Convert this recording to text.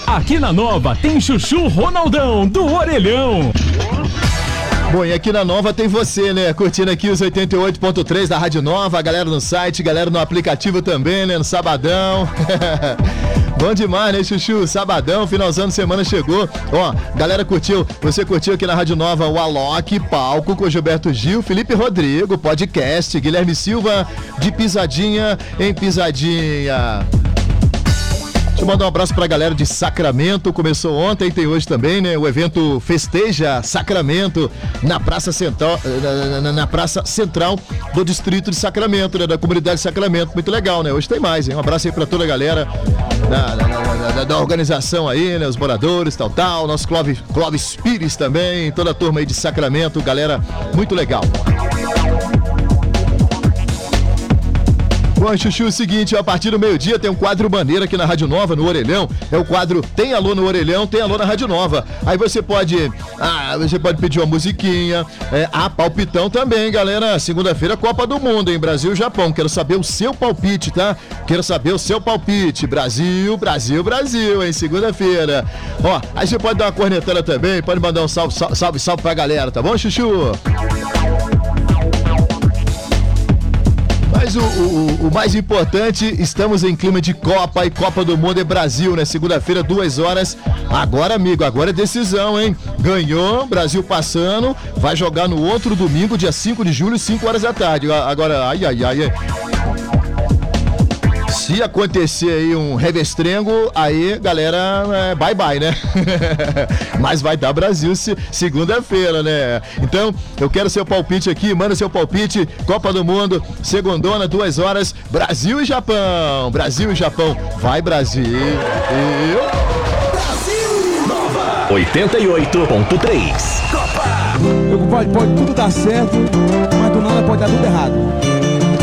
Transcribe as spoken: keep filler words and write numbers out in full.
Aqui na Nova tem Chuchu Ronaldão, do Orelhão. Bom, e aqui na Nova tem você, né? Curtindo aqui os oitenta e oito ponto três da Rádio Nova, a galera no site, galera no aplicativo também, né? No sabadão. Bom demais, né, Chuchu? Sabadão, finalzão de semana chegou. Ó, galera curtiu, você curtiu aqui na Rádio Nova o Alok, palco com Gilberto Gil, Felipe Rodrigo, podcast, Guilherme Silva, de Pisadinha em Pisadinha. Deixa eu mandar um abraço pra galera de Sacramento, começou ontem, tem hoje também, né? O evento Festeja Sacramento na Praça Central, na, na, na Praça Central do Distrito de Sacramento, né? Da comunidade de Sacramento, muito legal, né? Hoje tem mais, hein? Um abraço aí pra toda a galera da, da, da, da organização aí, né? Os moradores, tal, tal, nosso Clóvis, Clóvis Pires também, toda a turma aí de Sacramento, galera, muito legal. Bom, Chuchu, é o seguinte, a partir do meio-dia tem um quadro maneiro aqui na Rádio Nova, no Orelhão. É o quadro Tem Alô no Orelhão, Tem Alô na Rádio Nova. Aí você pode, ah, você pode pedir uma musiquinha, é, ah, palpitão também, galera. Segunda-feira, Copa do Mundo, em Brasil e Japão. Quero saber o seu palpite, tá? Quero saber o seu palpite. Brasil, Brasil, Brasil, hein? Segunda-feira. Ó, aí você pode dar uma cornetada também, pode mandar um salve, salve, salve, salve pra galera, tá bom, Chuchu? Mas o, o, o mais importante, estamos em clima de Copa e Copa do Mundo é Brasil, né? Segunda-feira, duas horas. Agora, amigo, agora é decisão, hein? Ganhou, Brasil passando, vai jogar no outro domingo, dia cinco de julho, cinco horas da tarde. Agora, ai, ai, ai. Se acontecer aí um revestrengo, aí, galera, é bye bye, né? Mas vai dar Brasil se, segunda-feira, né? Então, eu quero seu palpite aqui, manda seu palpite, Copa do Mundo, segundona, duas horas, Brasil e Japão, Brasil e Japão, vai Brasil! Brasil! Nova oitenta e oito ponto três. Copa! Pode, pode tudo dar certo, mas do nada pode dar tudo errado.